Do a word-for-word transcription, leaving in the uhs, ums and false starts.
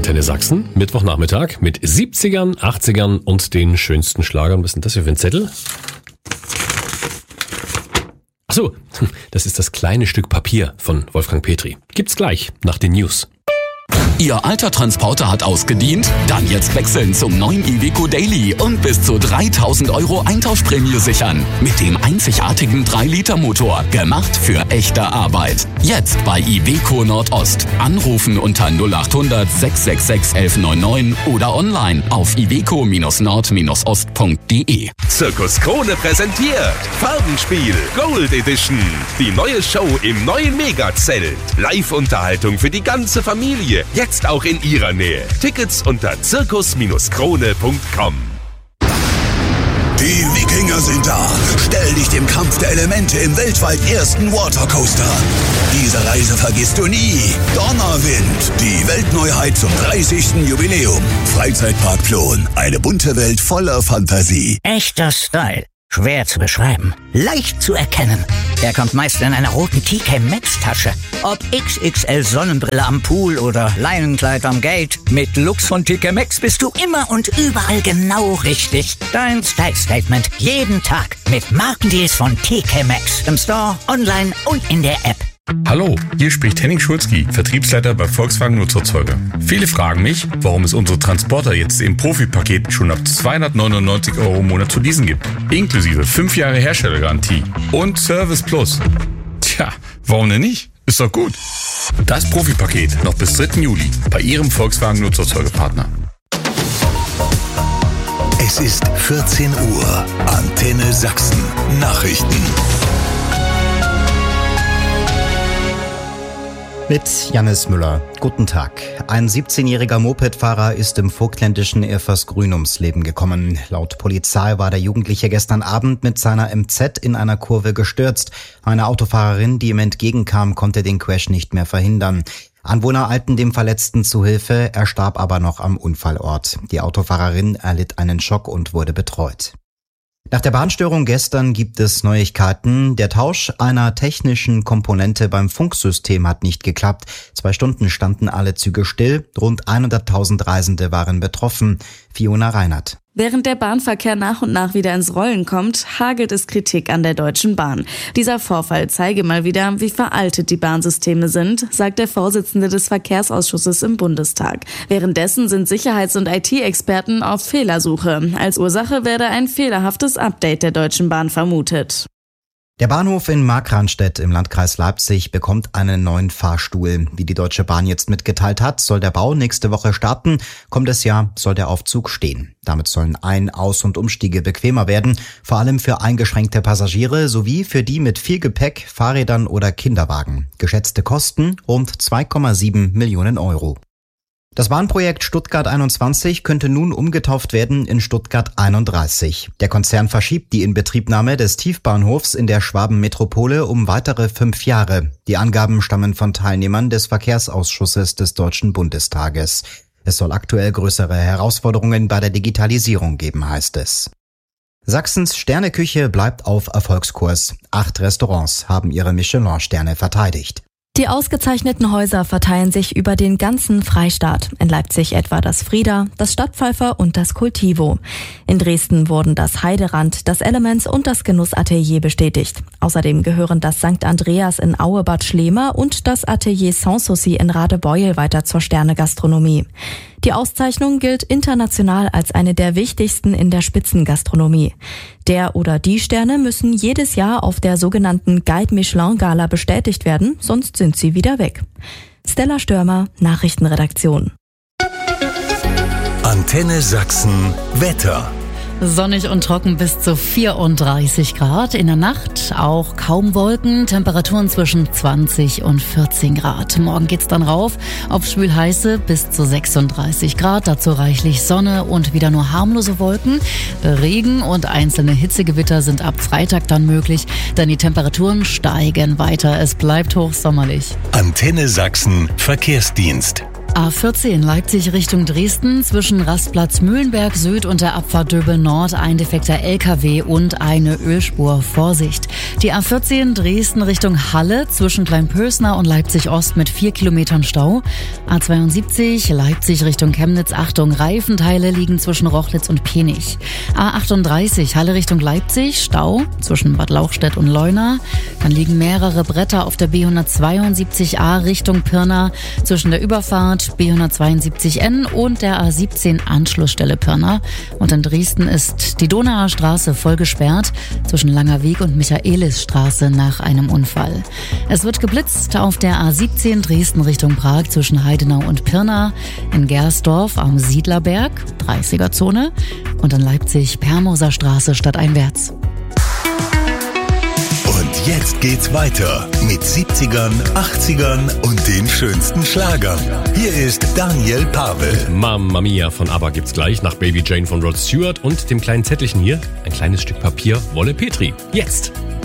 Antenne Sachsen, Mittwochnachmittag mit siebzigern, achtzigern und den schönsten Schlagern. Was ist denn das hier für ein Zettel? Achso, das ist das kleine Stück Papier von Wolfgang Petri. Gibt's gleich nach den News. Ihr alter Transporter hat ausgedient? Dann jetzt wechseln zum neuen Iveco Daily und bis zu dreitausend Euro Eintauschprämie sichern. Mit dem einzigartigen drei Liter Motor. Gemacht für echte Arbeit. Jetzt bei Iveco Nordost. Anrufen unter null acht hundert, sechs sechs sechs, elf neun neun oder online auf iveco nord ost punkt de. Zirkus Krone präsentiert Farbenspiel Gold Edition. Die neue Show im neuen Megazelt. Live-Unterhaltung für die ganze Familie. Jetzt auch in Ihrer Nähe. Tickets unter zirkus krone punkt com. Die Wikinger sind da. Stell dich dem Kampf der Elemente im weltweit ersten Watercoaster an. Diese Reise vergisst du nie. Donnerwind, die Weltneuheit zum dreißigsten Jubiläum. Freizeitpark Plon, eine bunte Welt voller Fantasie. Echter Style. Schwer zu beschreiben, leicht zu erkennen. Er kommt meist in einer roten T K Maxx Tasche. Ob X X L Sonnenbrille am Pool oder Leinenkleid am Gate, mit Looks von T K Maxx bist du immer und überall genau richtig. Dein Style Statement jeden Tag mit Markendeals von T K Maxx. Im Store, online und in der App. Hallo, hier spricht Henning Schulzki, Vertriebsleiter bei Volkswagen Nutzerzeuger. Viele fragen mich, warum es unsere Transporter jetzt im Profi-Paket schon ab zweihundertneunundneunzig Euro im Monat zu leasen gibt. Inklusive fünf Jahre Herstellergarantie und Service Plus. Tja, warum denn nicht? Ist doch gut. Das Profi-Paket noch bis dritten Juli bei Ihrem Volkswagen Nutzerzeugerpartner. Es ist vierzehn Uhr. Antenne Sachsen. Nachrichten. Mit Jannis Müller. Guten Tag. Ein siebzehnjähriger Mopedfahrer ist im vogtländischen Erfersgrün ums Leben gekommen. Laut Polizei war der Jugendliche gestern Abend mit seiner M Z in einer Kurve gestürzt. Eine Autofahrerin, die ihm entgegenkam, konnte den Crash nicht mehr verhindern. Anwohner eilten dem Verletzten zu Hilfe, er starb aber noch am Unfallort. Die Autofahrerin erlitt einen Schock und wurde betreut. Nach der Bahnstörung gestern gibt es Neuigkeiten. Der Tausch einer technischen Komponente beim Funksystem hat nicht geklappt. Zwei Stunden standen alle Züge still. Rund hunderttausend Reisende waren betroffen. Fiona Reinhardt. Während der Bahnverkehr nach und nach wieder ins Rollen kommt, hagelt es Kritik an der Deutschen Bahn. Dieser Vorfall zeige mal wieder, wie veraltet die Bahnsysteme sind, sagt der Vorsitzende des Verkehrsausschusses im Bundestag. Währenddessen sind Sicherheits- und I T-Experten auf Fehlersuche. Als Ursache werde ein fehlerhaftes Update der Deutschen Bahn vermutet. Der Bahnhof in Markranstädt im Landkreis Leipzig bekommt einen neuen Fahrstuhl. Wie die Deutsche Bahn jetzt mitgeteilt hat, soll der Bau nächste Woche starten. Kommendes Jahr soll der Aufzug stehen. Damit sollen Ein-, Aus- und Umstiege bequemer werden, vor allem für eingeschränkte Passagiere sowie für die mit viel Gepäck, Fahrrädern oder Kinderwagen. Geschätzte Kosten rund zwei Komma sieben Millionen Euro. Das Bahnprojekt Stuttgart einundzwanzig könnte nun umgetauft werden in Stuttgart einunddreißig. Der Konzern verschiebt die Inbetriebnahme des Tiefbahnhofs in der Schwabenmetropole um weitere fünf Jahre. Die Angaben stammen von Teilnehmern des Verkehrsausschusses des Deutschen Bundestages. Es soll aktuell größere Herausforderungen bei der Digitalisierung geben, heißt es. Sachsens Sterneküche bleibt auf Erfolgskurs. Acht Restaurants haben ihre Michelin-Sterne verteidigt. Die ausgezeichneten Häuser verteilen sich über den ganzen Freistaat. In Leipzig etwa das Frieda, das Stadtpfeifer und das Cultivo. In Dresden wurden das Heiderand, das Elements und das Genussatelier bestätigt. Außerdem gehören das Sankt Andreas in Aue-Bad Schlema und das Atelier Sanssouci in Radebeul weiter zur Sternegastronomie. Die Auszeichnung gilt international als eine der wichtigsten in der Spitzengastronomie. Der oder die Sterne müssen jedes Jahr auf der sogenannten Guide Michelin Gala bestätigt werden, sonst sind sie wieder weg. Stella Störmer, Nachrichtenredaktion. Antenne Sachsen Wetter. Sonnig und trocken bis zu vierunddreißig Grad. In der Nacht auch kaum Wolken. Temperaturen zwischen zwanzig und vierzehn Grad. Morgen geht's dann rauf auf schwül-heiße bis zu sechsunddreißig Grad. Dazu reichlich Sonne und wieder nur harmlose Wolken. Regen und einzelne Hitzegewitter sind ab Freitag dann möglich, denn die Temperaturen steigen weiter. Es bleibt hochsommerlich. Antenne Sachsen Verkehrsdienst. A vierzehn Leipzig Richtung Dresden zwischen Rastplatz Mühlenberg Süd und der Abfahrt Döbel Nord ein defekter L K W und eine Ölspur. Vorsicht. Die A vierzehn Dresden Richtung Halle zwischen Kleinpösner und Leipzig Ost mit vier Kilometern Stau. A zweiundsiebzig Leipzig Richtung Chemnitz. Achtung, Reifenteile liegen zwischen Rochlitz und Penich. A achtunddreißig Halle Richtung Leipzig. Stau zwischen Bad Lauchstädt und Leuna. Dann liegen mehrere Bretter auf der B hundertzweiundsiebzig A Richtung Pirna zwischen der Überfahrt B hundertzweiundsiebzig N und der A siebzehn Anschlussstelle Pirna. Und in Dresden ist die Donauer Straße voll gesperrt zwischen Langer Weg und Michaelisstraße nach einem Unfall. Es wird geblitzt auf der A siebzehn Dresden Richtung Prag zwischen Heidenau und Pirna, in Gersdorf am Siedlerberg, dreißiger Zone und in Leipzig Permoser Straße stadteinwärts. Und jetzt geht's weiter mit siebzigern, achtzigern und den schönsten Schlagern. Hier ist Daniel Pavel. Mamma Mia von ABBA gibt's gleich nach Baby Jane von Rod Stewart und dem kleinen Zettelchen hier, ein kleines Stück Papier, Wolle Petri. Jetzt!